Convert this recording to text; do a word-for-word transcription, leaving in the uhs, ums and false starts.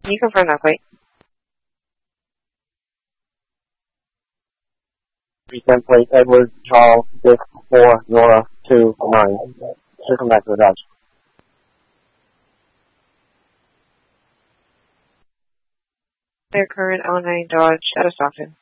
Can you confirm that plate? Resend plate Edward Charles six four Nora two nine. Should come back to the Dodge. Their current L nine Dodge out of Stockton.